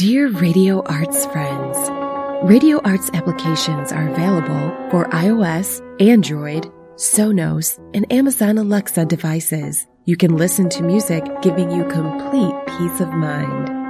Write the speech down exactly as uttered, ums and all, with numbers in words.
Dear Radio Arts friends, Radio Arts applications are available for iOS, Android, Sonos, and Amazon Alexa devices. You can listen to music giving you complete peace of mind.